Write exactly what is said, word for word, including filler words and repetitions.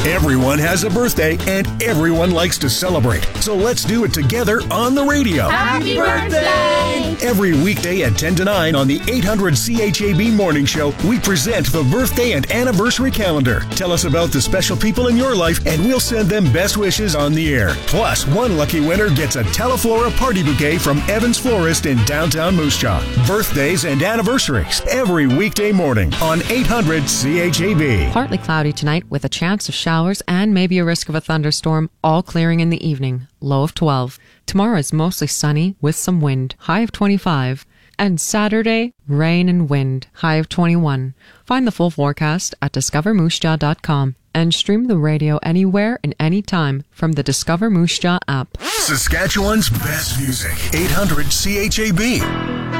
Everyone has a birthday and everyone likes to celebrate. So let's do it together on the radio. Happy birthday! Every weekday at ten to nine on the eight hundred C H A B Morning Show, we present the birthday and anniversary calendar. Tell us about the special people in your life and we'll send them best wishes on the air. Plus, one lucky winner gets a Teleflora party bouquet from Evans Florist in downtown Moose Jaw. Birthdays and anniversaries every weekday morning on eight hundred C H A B. Partly cloudy tonight with a chance of showers and maybe a risk of a thunderstorm, all clearing in the evening, low of twelve. Tomorrow is mostly sunny with some wind, high of twenty-five. And Saturday, rain and wind, high of twenty-one. Find the full forecast at discover moose jaw dot com and stream the radio anywhere and anytime from the Discover Moose Jaw app. Saskatchewan's best music, eight hundred C H A B.